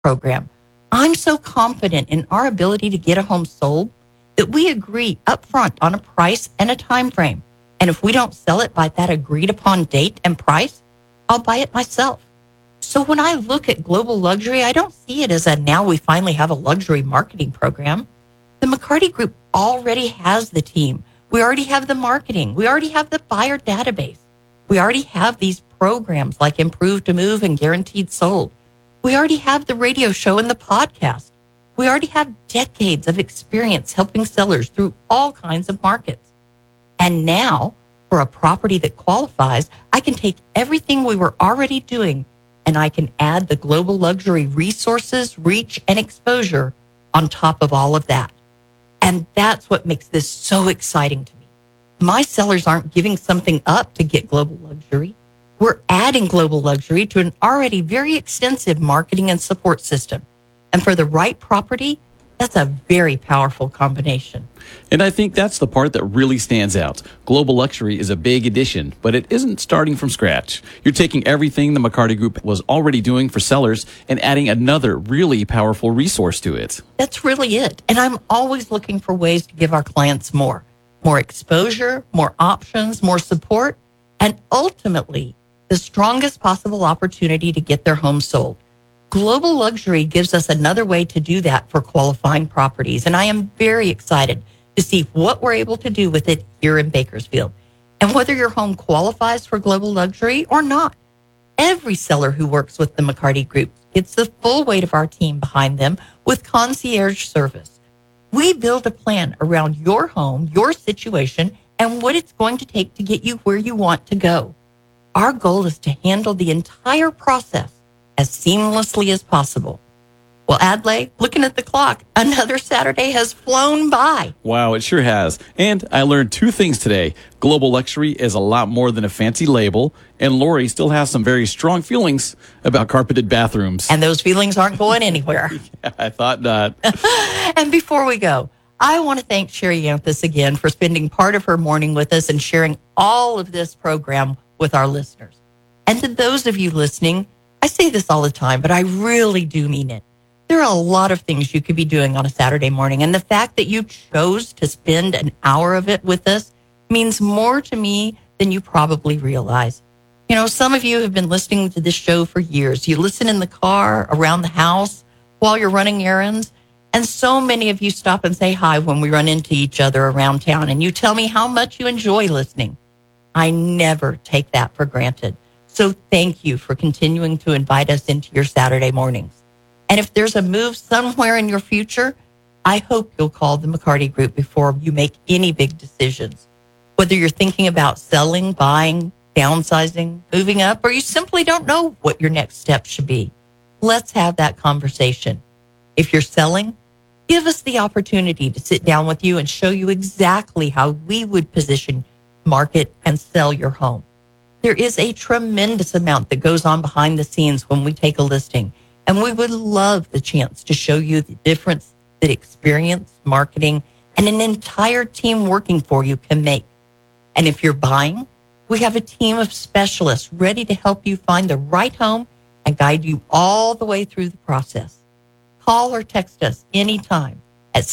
program. I'm so confident in our ability to get a home sold that we agree upfront on a price and a time frame. And if we don't sell it by that agreed upon date and price, I'll buy it myself. So when I look at Global Luxury, I don't see it as a now we finally have a luxury marketing program. The McCarty Group already has the team. We already have the marketing. We already have the buyer database. We already have these programs like Improved to Move and Guaranteed Sold. We already have the radio show and the podcast. We already have decades of experience helping sellers through all kinds of markets. And now, for a property that qualifies, I can take everything we were already doing and I can add the Global Luxury resources, reach, and exposure on top of all of that. And that's what makes this so exciting to me. My sellers aren't giving something up to get Global Luxury. We're adding Global Luxury to an already very extensive marketing and support system. And for the right property, that's a very powerful combination. And I think that's the part that really stands out. Global Luxury is a big addition, but it isn't starting from scratch. You're taking everything the McCarty Group was already doing for sellers and adding another really powerful resource to it. That's really it. And I'm always looking for ways to give our clients more exposure, more options, more support, and ultimately the strongest possible opportunity to get their home sold. Global Luxury gives us another way to do that for qualifying properties, and I am very excited to see what we're able to do with it here in Bakersfield. And whether your home qualifies for Global Luxury or not, every seller who works with the McCarty Group gets the full weight of our team behind them with concierge service. We build a plan around your home, your situation, and what it's going to take to get you where you want to go. Our goal is to handle the entire process as seamlessly as possible. Well, Adlai, looking at the clock, another Saturday has flown by. Wow, it sure has. And I learned two things today. Global Luxury is a lot more than a fancy label, and Lori still has some very strong feelings about carpeted bathrooms. And those feelings aren't going anywhere. Yeah, I thought not. And before we go, I want to thank Sherry Yanthus again for spending part of her morning with us and sharing all of this program with our listeners. And to those of you listening, I say this all the time, but I really do mean it. There are a lot of things you could be doing on a Saturday morning, and the fact that you chose to spend an hour of it with us means more to me than you probably realize. You know, some of you have been listening to this show for years. You listen in the car, around the house, while you're running errands, and so many of you stop and say hi when we run into each other around town, and you tell me how much you enjoy listening. I never take that for granted. So thank you for continuing to invite us into your Saturday mornings. And if there's a move somewhere in your future, I hope you'll call the McCarty Group before you make any big decisions. Whether you're thinking about selling, buying, downsizing, moving up, or you simply don't know what your next step should be, let's have that conversation. If you're selling, give us the opportunity to sit down with you and show you exactly how we would position, market, and sell your home. There is a tremendous amount that goes on behind the scenes when we take a listing, and we would love the chance to show you the difference that experience, marketing, and an entire team working for you can make. And if you're buying, we have a team of specialists ready to help you find the right home and guide you all the way through the process. Call or text us anytime at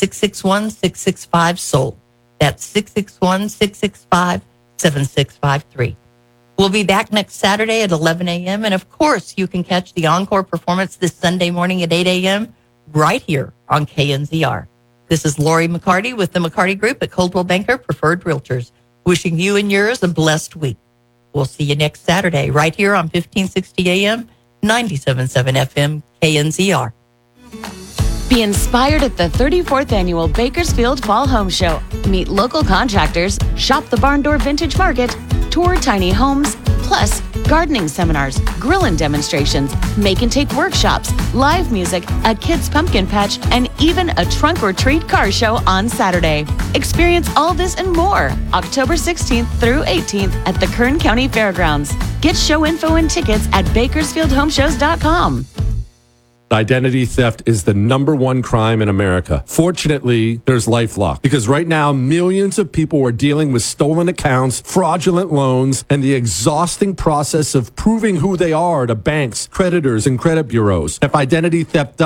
661-665-SOLD. That's 661-665-7653. We'll be back next Saturday at 11 a.m. And of course, you can catch the encore performance this Sunday morning at 8 a.m. right here on KNZR. This is Lori McCarty with the McCarty Group at Coldwell Banker Preferred Realtors, wishing you and yours a blessed week. We'll see you next Saturday right here on 1560 a.m., 97.7 FM, KNZR. Be inspired at the 34th Annual Bakersfield Fall Home Show. Meet local contractors, shop the Barn Door Vintage Market, tour tiny homes, plus gardening seminars, grilling demonstrations, make and take workshops, live music, a kids' pumpkin patch, and even a trunk or treat car show on Saturday. Experience all this and more October 16th through 18th at the Kern County Fairgrounds. Get show info and tickets at bakersfieldhomeshows.com. Identity theft is the #1 crime in America. Fortunately, there's LifeLock, because right now millions of people are dealing with stolen accounts, fraudulent loans, and the exhausting process of proving who they are to banks, creditors, and credit bureaus. If identity theft